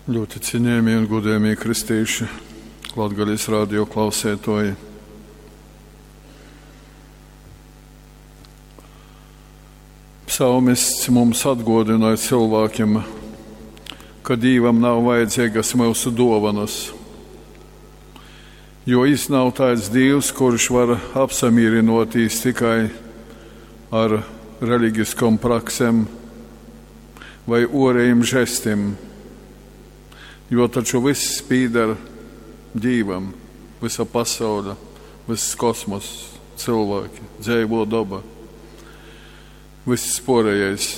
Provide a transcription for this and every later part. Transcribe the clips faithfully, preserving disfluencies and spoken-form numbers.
Ļoti cienījamie un godējamie kristieši, Latgales radio klausētoji. Psalmists mums atgādināja cilvēkiem, ka Dievam nav vajadzīgas mūsu dāvanas, jo Viņš nav tāds Dievs, kurš var apsamierinoties tikai ar reliģiskām praksēm vai ārējiem žestiem. Jo taču viss pieder Dievam, visa pasaule, viss kosmos, cilvēki, dzīvo daba, viss pārējais.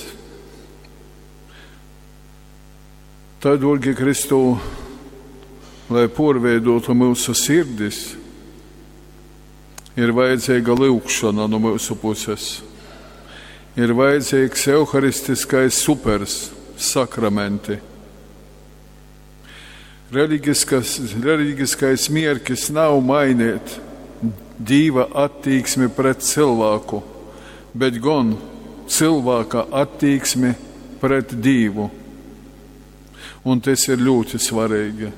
Tad, dārgie Kristū, lai pārveidotu mūsu sirdis, ir vajadzīga lūgšana no mūsu puses. Ir vajadzīgs euharistiskais supers, sakramenti. Reliģiskais mierkis nav mainīt Dieva attieksmi pret cilvēku, bet gan cilvēka attieksmi pret Dievu. Un tas ir ļoti svarīgi.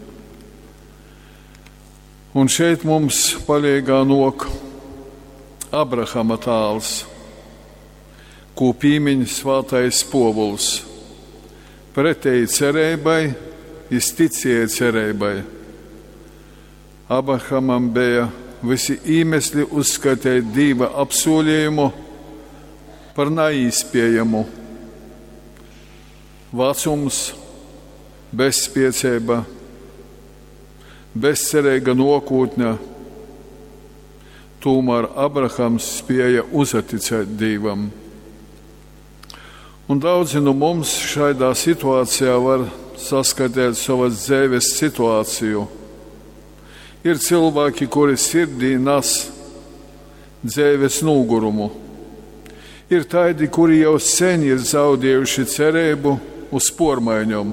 Un šeit mums palīgā nok Abrahama tāls, ko pīmiņ svētais Povuls, pretēji cerībai, Viņš ticēja cerībai. Abrahamam bija visi iemesli uzskatīt Dieva apsolījumu par neizpējamu. Vecums, bezspēcība, bezcerīga nākotne. Tomēr Abrahams spēja uzticēt Dievam. Un daudzi no mums šādā situācijā var saskatīt savas dzīves situāciju. Ir cilvēki, kuri sirdī nes dzīves nogurumu. Ir tādi, kuri jau sen ir zaudējuši cerību uz pārmaiņām.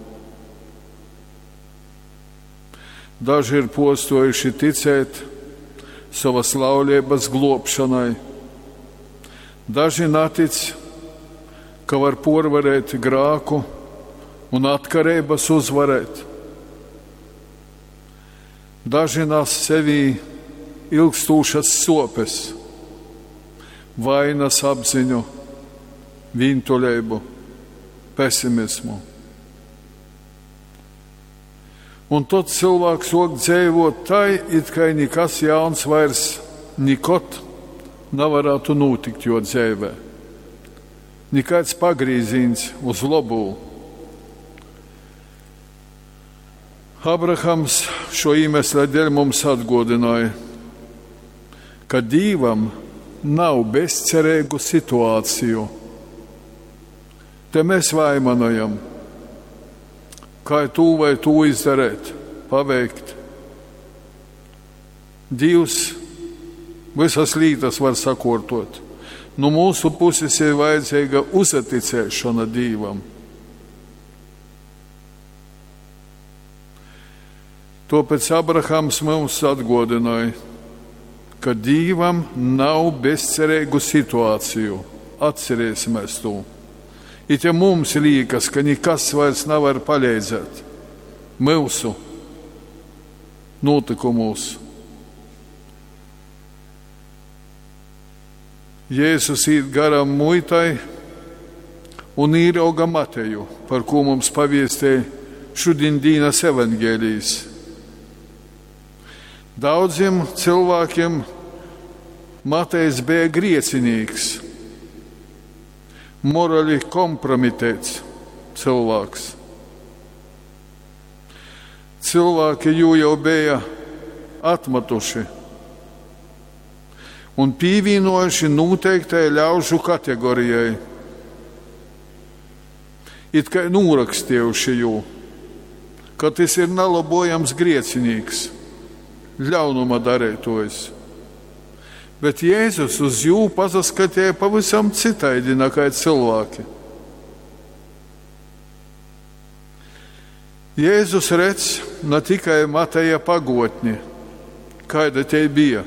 Daži ir postojuši ticēt savas laulības glābšanai. Daži netic, ka var pārvarēt grēku un atkarības uzvarēt. Daži nes sevī ilgstošas sopes, vainas apziņu, vientuļību, pesimismu. Un tad cilvēks sāk dzīvot tai, it kā nekas jauns vairs nekad nevarētu notikt jo dzīvē. Nekāds pagrīziens uz labu. Abrahams šo iemeslu dēļ mums atgādināja, ka Dievam nav bezcerīgu situāciju. Te mēs vaimanojam, kā to vai to izdarīt, paveikt. Dievs visas lietas var sakārtot. No mūsu puses ir vajadzīga uzticēšana Dievam. Tāpēc Abrahams mums atgādināja, ka Dievam nav bezcerīgu situāciju. Atcerēsimies to. It ja mums liekas, ka nekas vairs nevar palīdzēt mūsu notikumos. Jēzus iet garām muitai un ierauga Mateju, par ko mums paviestīja šodien dienas evaņģēlijs. Daudziem cilvēkiem Matejs bija griecinīgs, morāli kompromitēts cilvēks. Cilvēki jū jau bija atmetuši un pievienojuši noteiktai ļaužu kategorijai, it kā norakstījuši jū, ka tas ir nelabojams griecinīgs, ļaunuma darītājs. Bet Jēzus uz jū paskatīja pavisam citādi nekā cilvēki. Jēzus redz ne tikai Mateja pagotni, kāda te bija.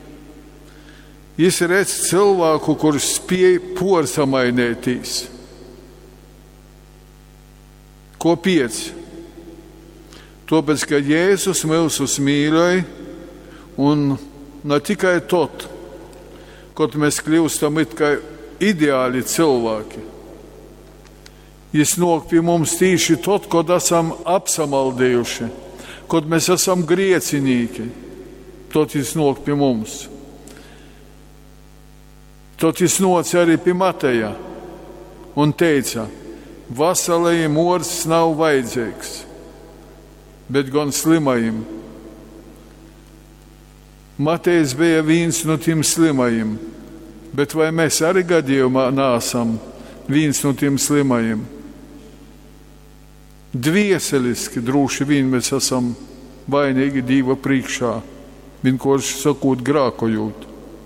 Viņš redz cilvēku, kurš spēj pārsamainīties. Kāpēc? Tāpēc, ka Jēzus mūs mīlēja, un ne tikai tad, kad mēs kļūstam it kā ideāli cilvēki. Viņš nāk pie mums tieši tad, kad esam apsamaldējuši, kad mēs esam griecinīgi. Tad viņš nāk pie mums. Tad viņš nāca arī pie Mateja un teica, veselajiem ārsts nav vajadzīgs, bet gan slimajiem. Matejs bija viens no tiem slimajiem, bet vai mēs arī gadījumā neesam viens no tiem slimajiem? Dvieseliski droši vien mēs esam vainīgi Dieva priekšā, vienkārši sakot grākojot.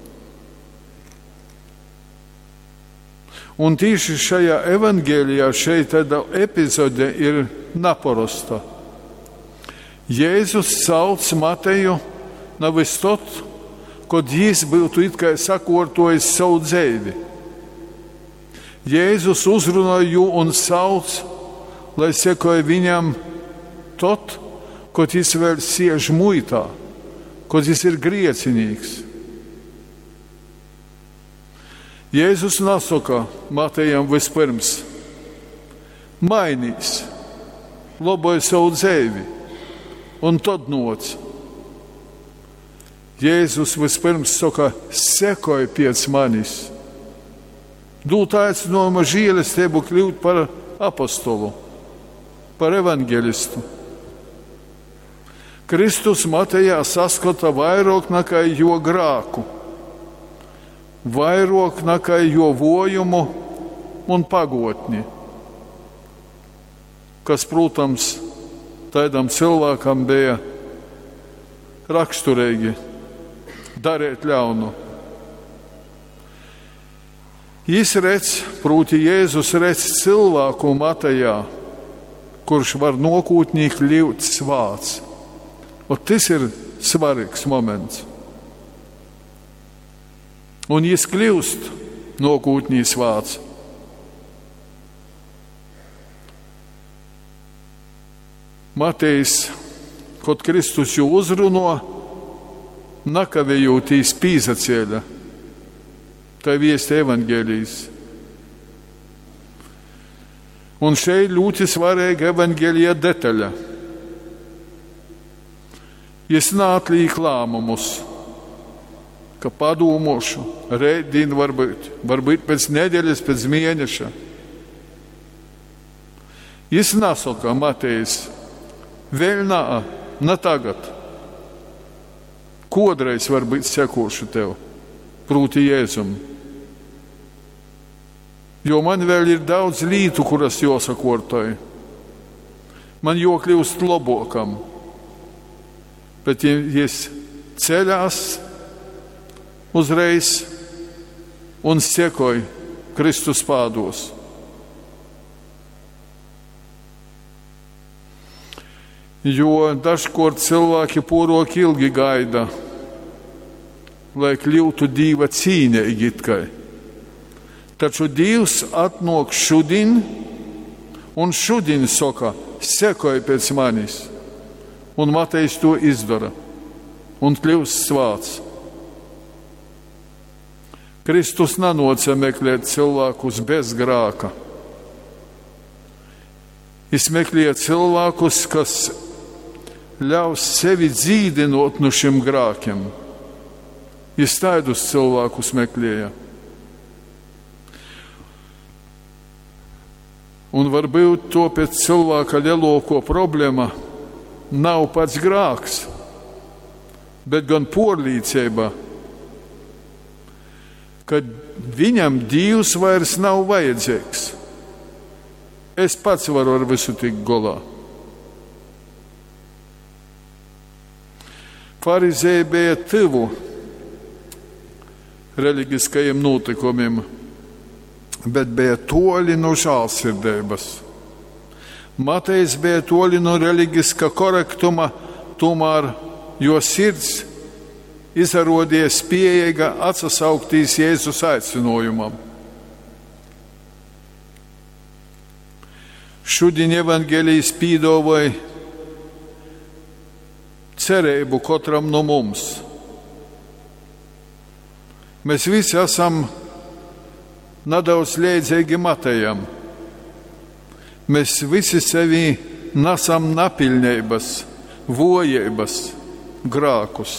Un tieši šajā evangēlijā šeit tāda epizode ir neparasta. Jēzus sauc Mateju nevis tad, kad viņš būtu it kā sakārtojis savu dzīvi. Jēzus uzrunā viņu un sauc, lai sekoja viņam tad, kad viņš vēl sēž muitā, kad viņš ir griecinīgs. Jēzus nesaka Matejam vispirms, mainīs, laboja savu dzīvi, un tad nāc. Jēzus vispirms saka, sekoja pēc manis. Dūt aicinājumu žēlastību kļūt par apostolu, par evangelistu. Kristus Matejā saskata vairāk nekā jo grāku, vairāk nekā jo vojumu un pagotni, kas, protams, tādam cilvēkam bija raksturīgi darīt ļaunu. Viņš redz, proti Jēzus redz cilvēku Matejā, kurš var nākotnē kļūt svāts. Un tas ir svarīgs moments. Un viņš kļūst nākotnē svāts. Matejs, kad Kristus jau uzruno, nakavējoties pīzacēļa. Tā ir viesta evangēlijas. Un šeit ļoti svarīga evangēlija detaļa. Es neatliek lēmumus, ka padomāšu, rētdien varbūt, varbūt pēc nedēļas, pēc mēneša. Es nesaka, Matejs, vēl nā, ne tagad. Kodreiz varbūt sekošu tev, proti Jēzum. Jo man vēl ir daudz lītu, kuras jāsakortoja. Man jākļūst labākam. Bet ja es ceļās uzreiz un sekoju Kristus pādos. Jo dažkārt cilvēki pārāk ilgi gaida, lai kļūtu Dieva cīņīgi itkai. Taču Dievs atnāk šodien, un šodien saka, sekoja pēc manis. Un Matejs to izdara, un kļūst svāts. Kristus nenāca meklēt cilvēkus bez grāka. Viņš meklēja cilvēkus, kas ļaus sevi dzīdinot no šiem grākiem. Viņš tādus cilvēkus meklēja. Un varbūt to pēc cilvēka lielāko problēma nav pats grāks, bet gan pārliecība, ka viņam Dievs vairs nav vajadzīgs. Es pats varu ar visu tikt galā. Farizēji bija tuvu reliģiskajiem notikumiem, bet bija toļi no žēlsirdības. Matejs bija toļi no reliģiska korektuma, tomēr jo sirds izrādījās spējīga atsasaukties Jēzus aicinājumam. Šodien evangelijas piedāvāja cerību katram no mums. Mēs visi esam nedaudz līdzīgi Matejam. Mēs visi sevi nesam napilnības, vojības, grākus.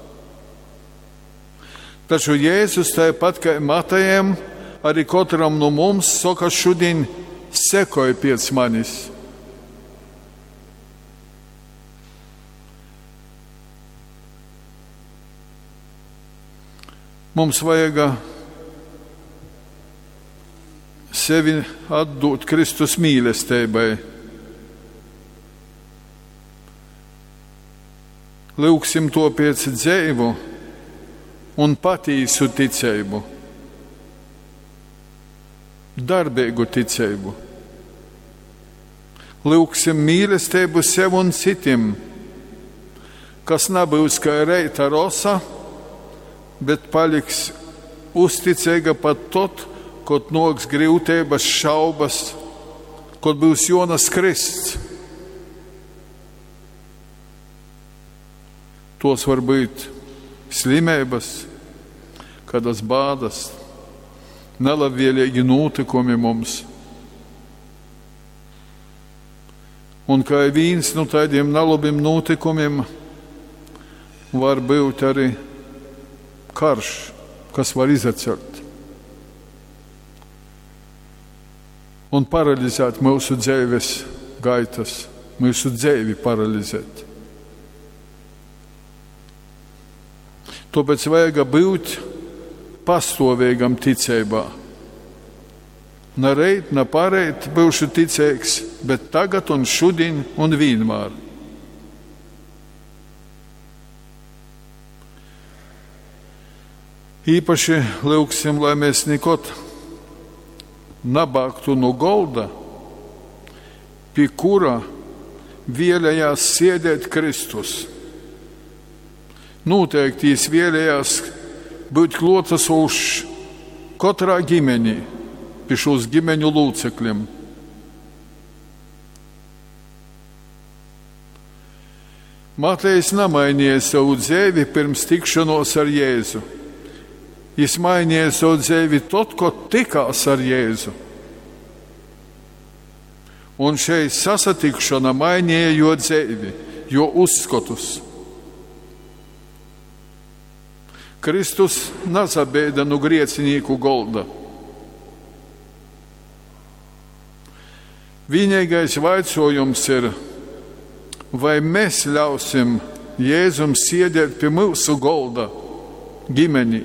Taču Jēzus tāpat kā Matejam, arī katram no mums saka šodien sekoj pēc manis. Mums vajag sevi atdot Kristus mīlestībai. Lūgsim to pēc dzīvu un patīsu ticību, darbīgu ticību. Lūgsim mīlestību sev un citiem, kas nebūs kā reita rosa, bet paliks uzticīga pat tot, kad noks grūtības, šaubas, kad būs Jonas Krists. Tos var būt slimības, kādas bādas, nelabvēlīgi notikumi mums. Un kā viens no tādiem nelabiem notikumiem var būt arī karš, kas var izacelt un paralizēt mūsu dzīves gaitas, mūsu dzīvi paralizēt. Tāpēc vajag būt pastāvīgam ticībā. Ne reit, ne pārēt būšu ticīgs, bet tagad un šodien un vienmēr. Īpaši lūgsim, lai mēs nekot nabāktu no golda, pie kura vēlējās sēdēt Kristus. Noteikti viņš vēlējās būt klātesošs katrā ģimenī, pie šos ģimeņu locekļiem. Matejs nemainīja savu dzīvi pirms tikšanos ar Jēzu. Viņš mainīja savu dzīvi tad, kad tikās ar Jēzu. Un šeit sasatikšana mainīja jo dzīvi, jo uzskatus. Kristus nezabeida no griecinīku golda. Vienīgais vaicojums ir, vai mēs ļausim Jēzum sēdēt pie mūsu golda ģimenī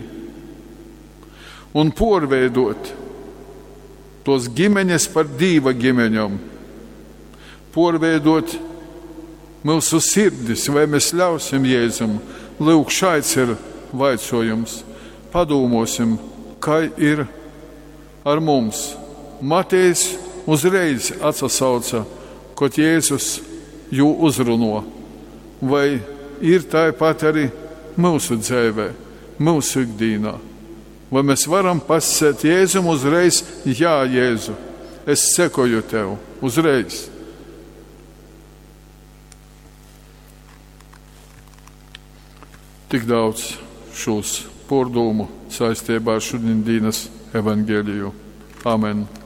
un porveidot tos ģimenes par Dieva ģimeņam, porveidot mūsu sirdis, vai mēs ļausim Jēzum. Lūk, šāds ir vaicojums. Padomāsim, kā ir ar mums. Matejs uzreiz atsauca, kad Jēzus jū uzruno, vai ir tāpat arī mūsu dzīvē, mūsu ikdīnā. Vai mēs varam pasēt Jēzum uzreiz, jā, Jēzu, es sekoju tev uzreiz. Tik daudz šos pārdomu saistībā ar šodienas evaņģēliju. Amen.